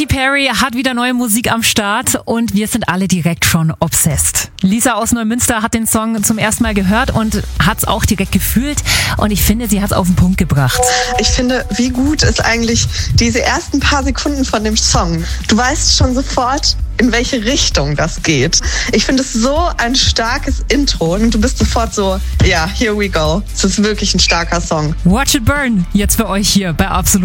Perry hat wieder neue Musik am Start und wir sind alle direkt schon obsessed. Lisa aus Neumünster hat den Song zum ersten Mal gehört und hat es auch direkt gefühlt und ich finde, sie hat es auf den Punkt gebracht. Ich finde, wie gut ist eigentlich diese ersten paar Sekunden von dem Song. Du weißt schon sofort, in welche Richtung das geht. Ich finde es so ein starkes Intro und du bist sofort so, ja, here we go. Es ist wirklich ein starker Song. Watch It Burn, jetzt für euch hier bei Absolut.